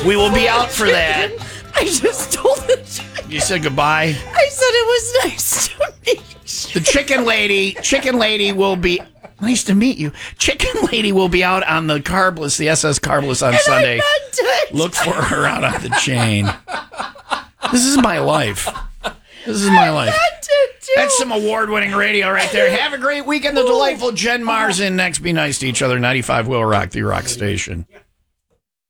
We will be out for that. I just told the chicken. You said goodbye. I said it was nice to meet you. The chicken lady will be nice to meet you. Chicken lady will be out on the Carbless, the SS Carbless on Sunday. Look for her out on the chain. This is my life. This is my life. That's some award-winning radio right there. Have a great weekend. The delightful Jen Mars in next. Be nice to each other. 95 will rock the rock station.